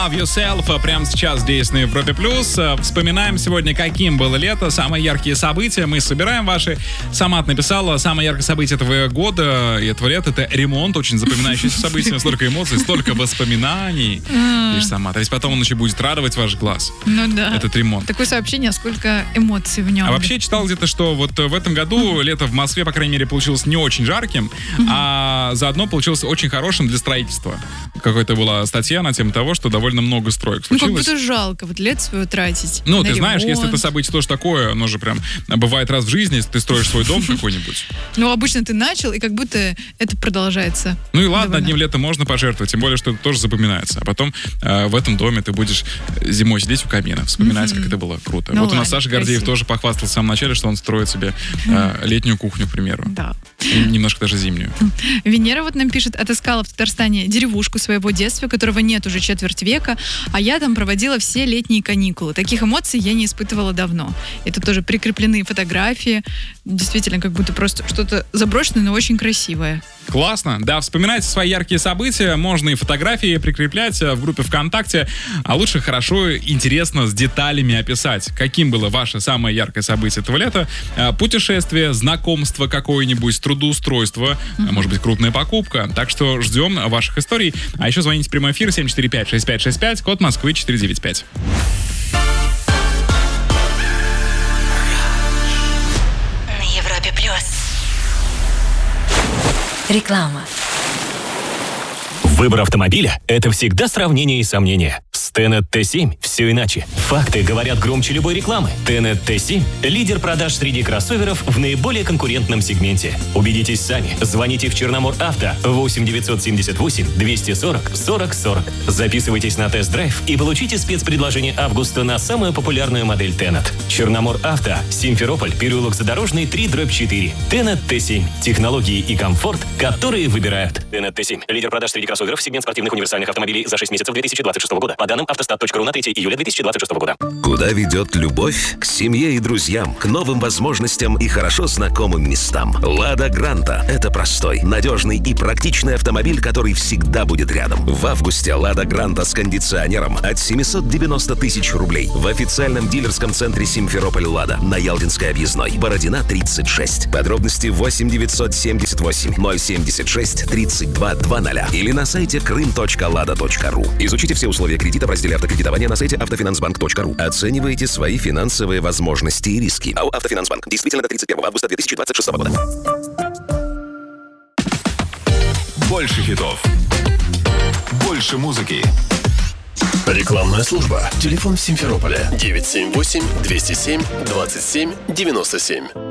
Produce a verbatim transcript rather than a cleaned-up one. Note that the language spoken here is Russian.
Love Yourself прямо сейчас здесь на Европе Плюс. Вспоминаем сегодня, каким было лето, самые яркие события. Мы собираем ваши. Самат написала, самое яркое событие этого года и этого лета — это ремонт. Очень запоминающееся событие. Столько эмоций, столько воспоминаний. Видишь, Самат. А ведь потом он еще будет радовать ваш глаз. Ну да. Этот ремонт. Такое сообщение, сколько эмоций в нем. А вообще читал где-то, что вот в этом году лето в Москве, по крайней мере, получилось не очень жарким, а заодно получилось очень хорошим для строительства. Какая-то была статья на тему того, что довольно много строек случилось. Ну, как будто жалко вот лет свое тратить. Ну, на ты ремонт. знаешь, если это событие тоже такое, оно же прям бывает раз в жизни, если ты строишь свой дом какой-нибудь. Ну, обычно ты начал, и как будто это продолжается. Ну и ладно, одним летом можно пожертвовать, тем более, что это тоже запоминается. А потом э, в этом доме ты будешь зимой сидеть у камина, вспоминать, как это было круто. Ну вот у нас ладно, Саша Гордеев красиво. тоже похвастался в самом начале, что он строит себе э, летнюю кухню, к примеру. Да. И немножко даже зимнюю. Венера вот нам пишет, отыскала в Татарстане деревушку своего детства, которого нет уже четверть века, а я там проводила все летние каникулы. Таких эмоций я не испытывала давно. И тут тоже прикреплены фотографии. Действительно, как будто просто что-то заброшенное, но очень красивое. Классно. Да, вспоминайте свои яркие события. Можно и фотографии прикреплять в группе ВКонтакте. А лучше хорошо, интересно, с деталями описать, каким было ваше самое яркое событие этого лета. Путешествие, знакомство какое-нибудь, трудоустройство, mm-hmm. может быть, крупная покупка. Так что ждем ваших историй. А еще звоните в прямой эфир семь четыре пять шесть пять шесть пять, код Москвы четыре девять пять. На Европе Плюс. Реклама. Выбор автомобиля – это всегда сравнение и сомнения. С Tenet ти семь все иначе. Факты говорят громче любой рекламы. Tenet ти семь – лидер продаж среди кроссоверов в наиболее конкурентном сегменте. Убедитесь сами. Звоните в Черномор Авто восемь девятьсот семьдесят восемь двести сорок сорок сорок. Записывайтесь на тест-драйв и получите спецпредложение августа на самую популярную модель Tenet. Черномор Авто, Симферополь, переулок Задорожный, три дробь четыре. Tenet ти семь. Технологии и комфорт, которые выбирают. Tenet ти семь – лидер продаж среди кроссоверов в сегмент спортивных универсальных автомобилей за шесть месяцев две тысячи двадцать шестого года. По данным автостат точка ру на третьего июля две тысячи двадцать шестого года. Куда ведет любовь? К семье и друзьям, к новым возможностям и хорошо знакомым местам. Лада Гранта – это простой, надежный и практичный автомобиль, который всегда будет рядом. В августе Лада Гранта с кондиционером от семьсот девяносто тысяч рублей в официальном дилерском центре Симферополь Лада на Ялтинской объездной. Бородина тридцать шесть. Подробности восемь девятьсот семьдесят восемь ноль семьдесят шесть тридцать два двадцать или на сайте крым точка лада точка ру. Изучите все условия кредита в разделе автокредитования на сайте автофинансбанк точка ру. Оценивайте свои финансовые возможности и риски. АО «Автофинансбанк». Действительно до тридцать первого августа две тысячи двадцать шестого года. Больше хитов. Больше музыки. Рекламная служба. Телефон в Симферополе девять семь восемь двести семь двадцать семь девяносто семь.